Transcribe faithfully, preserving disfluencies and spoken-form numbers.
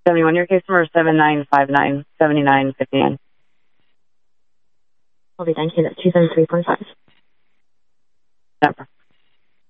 seventy-one, your case number is seven nine five nine, seven nine five nine. I'll be thank you. That's two seven three point five.